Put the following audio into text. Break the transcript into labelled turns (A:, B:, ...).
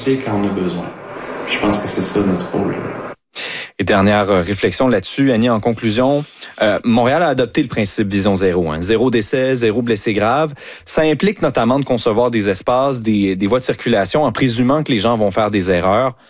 A: ajuster quand on a besoin. Je pense que c'est ça notre rôle.
B: Et dernière réflexion là-dessus, Annie, en conclusion, Montréal a adopté le principe Vision Zéro. Zéro décès, zéro blessé grave. Ça implique notamment de concevoir des espaces, des voies de circulation en présumant que les gens vont faire des erreurs.